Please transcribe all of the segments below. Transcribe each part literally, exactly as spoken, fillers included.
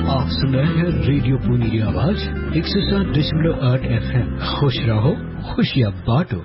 आप सुन रहे हैं रेडियो पुनी की आवाज एक सौ सात दशमलव आठ एफ एम। खुश रहो, खुशियाँ बांटो।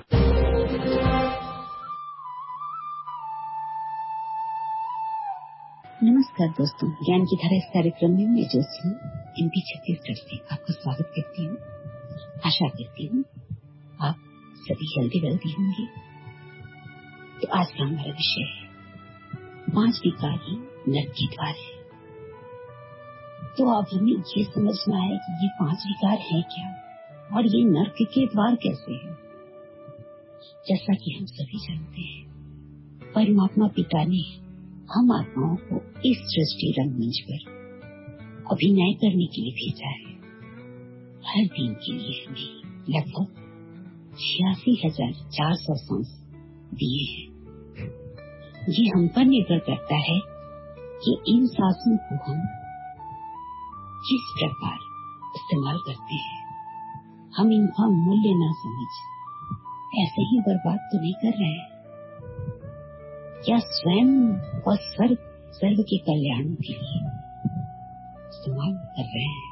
नमस्कार दोस्तों, ज्ञान की धारा इस कार्यक्रम में मैं जोशी एमपी छत्तीसगढ़ से आपका स्वागत करती हूँ। आशा करती हूँ आप सभी जल्दी जल्दी होंगे। तो आज का हमारा विषय है पांच विकार ही नरक के द्वार है। तो अब हमें ये समझना है कि ये पांच विकार है क्या और ये नरक के द्वार कैसे हैं। जैसा कि हम सभी जानते हैं, परमात्मा पिता ने हम आत्माओं को इस सृष्टि रंगमंच पर अभिनय करने के लिए भेजा है। हर दिन के लिए हमें लगभग छियासी हजार चार सौ सांस दिए हैं। ये हम पर निर्भर करता है कि इन सांसों को हम किस प्रकार इस्तेमाल करते हैं। हम इनका मूल्य न समझ ऐसे ही बर्बाद तो नहीं कर रहे हैं, या स्वयं और सर्व सर्व के कल्याण के लिए इस्तेमाल कर रहे हैं।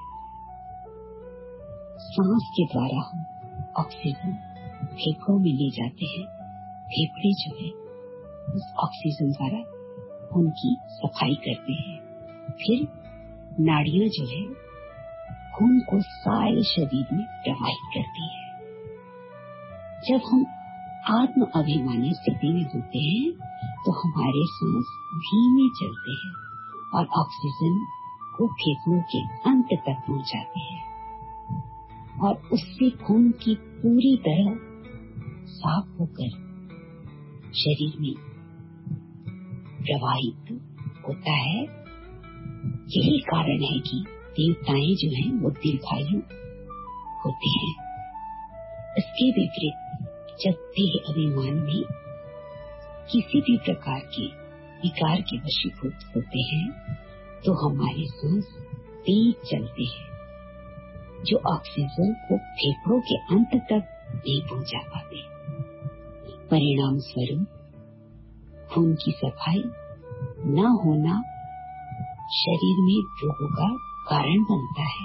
सांस के द्वारा हम ऑक्सीजन फेफड़ों में ले जाते हैं। फेफड़े जो है उस ऑक्सीजन द्वारा खून की सफाई करते हैं। फिर नाड़ियां जो है खून को सारे शरीर में प्रवाहित करती है। जब हम आत्म अभिमानी स्थिति में होते हैं तो हमारे सांस धीमे चलते हैं और ऑक्सीजन को फेफड़ों के अंत तक पहुंचाते हैं और उससे खून की पूरी तरह साफ होकर शरीर में प्रवाहित होता है। यही कारण है कि देवताएं जो हैं वो दीर्घायु होते हैं। इसके विपरीत जब देह अभिमान में किसी भी प्रकार के विकार के वशीभूत होते हैं तो हमारे सांस तेज चलते हैं, जो ऑक्सीजन को फेफड़ों के अंत तक नहीं पहुंचा पाते। परिणाम स्वरूप खून की सफाई न होना शरीर में रोगों का कारण बनता है।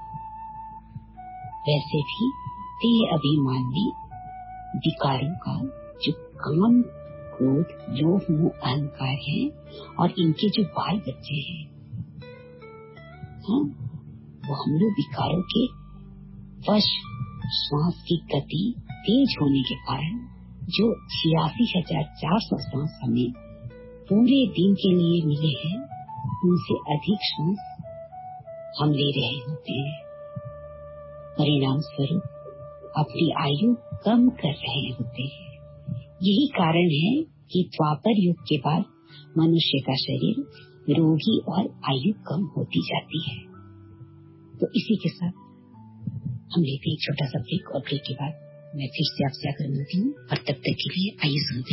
वैसे भी देह अभिमान में विकारों का जो काम, क्रोध, लोभ, मोह, अहंकार है और इनके जो बाल बच्चे हैं, हाँ, वो हम लोग विकारों के वश श्वास की गति तेज होने के कारण जो छियासी हजार चार सौ सांस हमें पूरे दिन के लिए मिले हैं, उनसे अधिक श्वास हम ले रहे होते हैं। परिणाम स्वरूप अपनी आयु कम कर रहे होते हैं। यही कारण है कि द्वापर युग के बाद मनुष्य का शरीर रोगी और आयु कम होती जाती है। तो इसी के साथ हम लेते एक छोटा सा ब्रेक और ब्रेक के बाद मैं फिर से आपसे आकर मिलती हूँ और तब तक के लिए आइए सुनते